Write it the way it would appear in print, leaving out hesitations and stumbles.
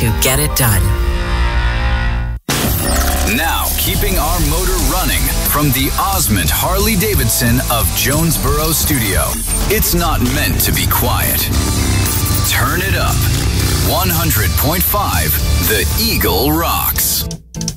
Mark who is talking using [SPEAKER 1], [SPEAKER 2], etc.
[SPEAKER 1] to get it done.
[SPEAKER 2] Now, keeping our motor running from the Osmond Harley-Davidson of Jonesboro Studio. It's not meant to be quiet. Turn it up. 100.5 The Eagle rocks.